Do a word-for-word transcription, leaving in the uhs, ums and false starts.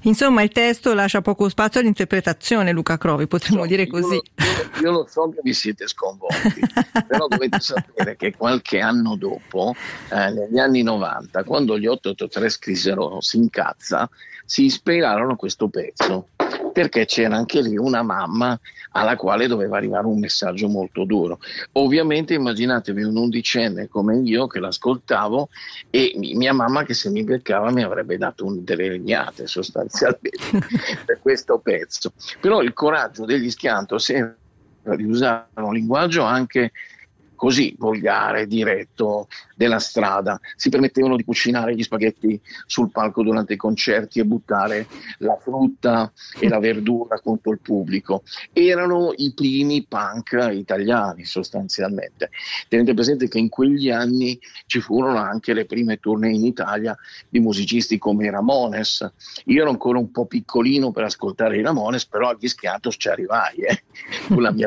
Insomma, il testo lascia poco spazio all'interpretazione, Luca Crovi, potremmo so, dire così. Io, io, io lo so che vi siete sconvolti, però dovete sapere che qualche anno dopo, eh, negli anni novanta, quando gli otto otto tre scrissero Si incazza, si ispirarono a questo pezzo, perché c'era anche lì una mamma alla quale doveva arrivare un messaggio molto duro. Ovviamente immaginatevi un undicenne come io che l'ascoltavo e mia mamma che se mi beccava mi avrebbe dato un delle legnate sostanzialmente per questo pezzo. Però il coraggio degli Schiantos era di usare un linguaggio anche così volgare, diretto, della strada. Si permettevano di cucinare gli spaghetti sul palco durante i concerti e buttare la frutta e la verdura contro il pubblico. Erano i primi punk italiani sostanzialmente. Tenete presente che in quegli anni ci furono anche le prime tournée in Italia di musicisti come i Ramones. Io ero ancora un po' piccolino per ascoltare i Ramones, però agli Schiantos ci arrivai, eh, con la mia